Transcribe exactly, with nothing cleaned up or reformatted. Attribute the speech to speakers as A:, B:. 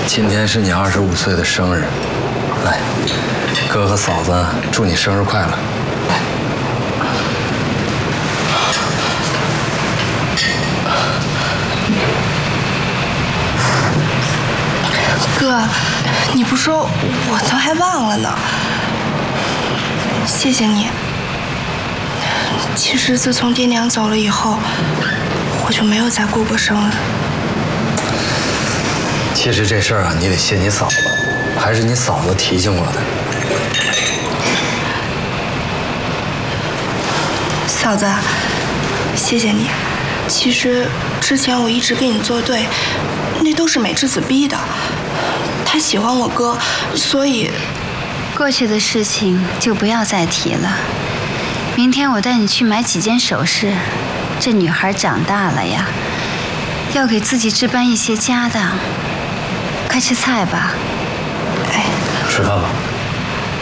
A: 今天是你二十五岁的生日，来，哥和嫂子祝你生日快乐。来，
B: 哥，你不说我都还忘了呢。谢谢你。其实自从爹娘走了以后，我就没有再过过生日。
A: 其实这事儿啊，你得谢你嫂子，还是你嫂子提醒我的。
B: 嫂子，谢谢你。其实之前我一直跟你作对，那都是美智子逼的。她喜欢我哥，所以
C: 过去的事情就不要再提了。明天我带你去买几件首饰。这女孩长大了呀，要给自己置办一些家当。快吃菜吧。
B: 哎，
A: 吃饭吧。